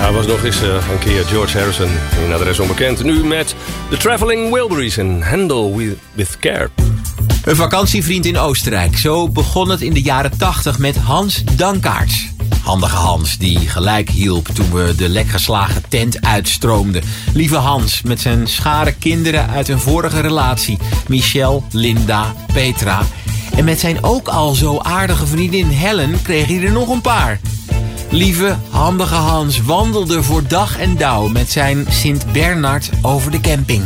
Hij was nog eens een keer George Harrison, een adres onbekend. Nu met The Traveling Wilburys en Handle with Care. Een vakantievriend in Oostenrijk. Zo begon het in de jaren 80 met Hans Dankaerts. Handige Hans, die gelijk hielp toen we de lekgeslagen tent uitstroomden. Lieve Hans, met zijn schare kinderen uit een vorige relatie. Michel, Linda, Petra. En met zijn ook al zo aardige vriendin Helen kreeg hij er nog een paar. Lieve, handige Hans wandelde voor dag en dauw met zijn Sint-Bernard over de camping.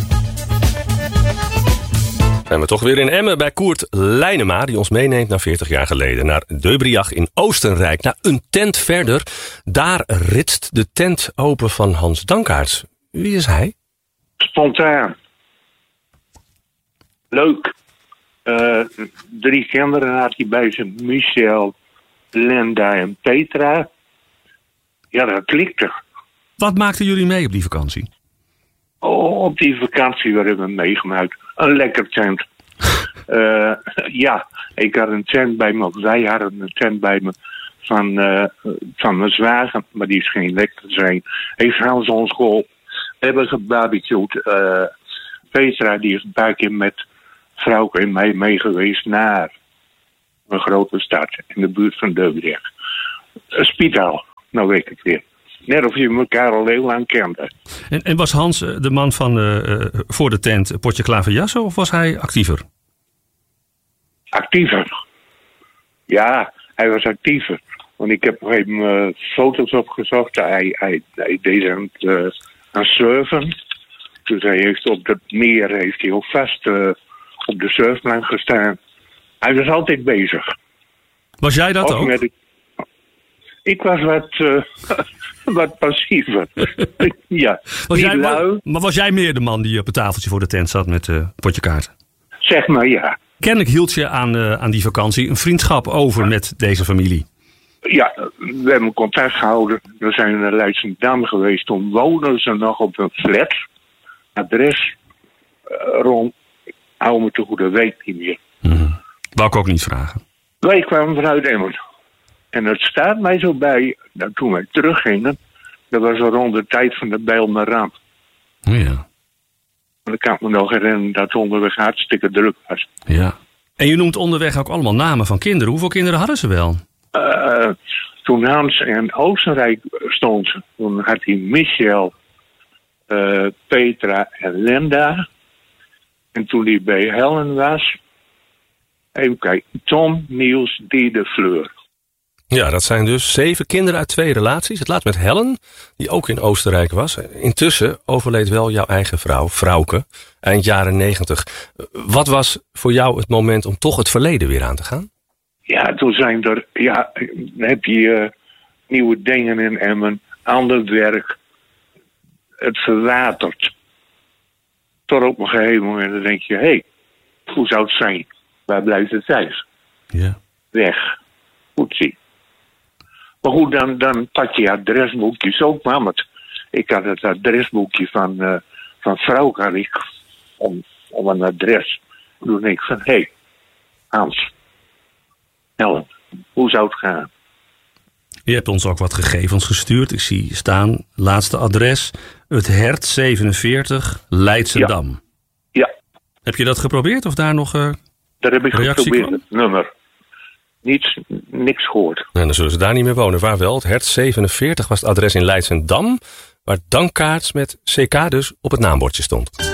Zijn we toch weer in Emmen bij Koert Leinema, die ons meeneemt naar 40 jaar geleden. Naar Döbriach in Oostenrijk. Naar een tent verder. Daar ritst de tent open van Hans Dankaerts. Wie is hij? Spontaan. Leuk. 3 kinderen had hij bij zijn. Michel, Linda en Petra. Ja, dat klikte. Wat maakten jullie mee op die vakantie? Op die vakantie werden we meegemaakt. Een lekker tent. Ja, ik had een tent bij me. Of wij hadden een tent bij me van mijn zwager. Maar die is geen lekker zijn. Heeft Hans ons geholpen. We hebben gebarbecued. Petra die is een paar keer met Vrouwke en mij mee geweest naar een grote stad. In de buurt van Döbriach. Een spitaal. Nou weet ik het weer. Net of je elkaar al heel lang kende. En was Hans de man van voor de tent potje klaverjassen of was hij actiever? Actiever. Ja, hij was actiever. Want ik heb hem foto's opgezocht. Hij deed aan surfen. Dus hij heeft op het meer heeft hij ook vast op de surfplank gestaan. Hij was altijd bezig. Was jij dat ook? Ik was wat passiever. Ja, maar was jij meer de man die op het tafeltje voor de tent zat met potje kaarten? Zeg maar ja. Kennelijk hield je aan die vakantie een vriendschap over met deze familie. Ja, we hebben contact gehouden. We zijn naar Leidschendam geweest. Toen woonden ze nog op een flat. Adres rond. Hou me te goed, dat weet ik niet meer. Wou ik ook niet vragen. Wij kwamen vanuit Emmen. En het staat mij zo bij, dat toen wij teruggingen, dat was al rond de tijd van de Bijlmerramp. Oh ja. Dan kan ik me nog herinneren dat het onderweg hartstikke druk was. Ja. En je noemt onderweg ook allemaal namen van kinderen. Hoeveel kinderen hadden ze wel? Toen Hans in Oostenrijk stond, toen had hij Michel, Petra en Linda. En toen hij bij Helen was, even kijken, Tom, Niels, Diede, Fleur. Ja, dat zijn dus 7 kinderen uit 2 relaties. Het laat met Helen, die ook in Oostenrijk was. Intussen overleed wel jouw eigen vrouw, Vrouwke, eind jaren 90. Wat was voor jou het moment om toch het verleden weer aan te gaan? Ja, toen zijn er, dan heb je nieuwe dingen in Emmen, ander werk. Het verwatert. Tot op een gegeven moment dan denk je, hé, hoe zou het zijn? Waar blijft het thuis? Ja. Weg. Goed zien. Maar goed, dan pak je adresboekjes ook maar. Ik had het adresboekje van Vrouwke had ik om een adres. Toen denk ik van, hé, Hans, Helen, hoe zou het gaan? Je hebt ons ook wat gegevens gestuurd. Ik zie staan, laatste adres, het Hert 47, Leidschendam. Ja. Heb je dat geprobeerd of daar nog dat heb ik geprobeerd, kwam? het nummer. Niks gehoord. En dan zullen ze daar niet meer wonen. Waar wel? Het Hert 47 was het adres in Leidschendam, waar Dankaerts met CK dus op het naambordje stond.